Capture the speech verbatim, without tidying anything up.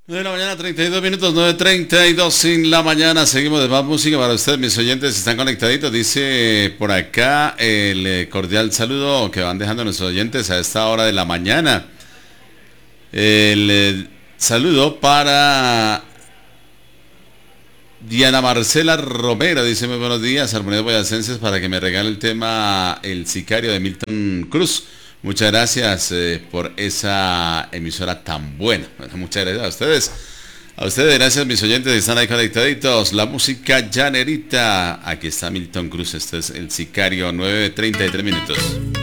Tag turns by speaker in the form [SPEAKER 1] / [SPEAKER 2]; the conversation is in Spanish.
[SPEAKER 1] nueve de la mañana, treinta y dos minutos, nueve treinta y dos en la mañana. Seguimos de más música para ustedes, mis oyentes. Están conectaditos. Dice por acá el eh, cordial saludo que van dejando nuestros oyentes a esta hora de la mañana. El eh, saludo para Diana Marcela Romero. Dice muy buenos días, Armonías Boyacenses, para que me regale el tema El Sicario de Milton Cruz. Muchas gracias eh, por esa emisora tan buena. Muchas gracias a ustedes. A ustedes, gracias mis oyentes que están ahí conectaditos. La música llanerita. Aquí está Milton Cruz. Este es El Sicario, nueve treinta y tres minutos.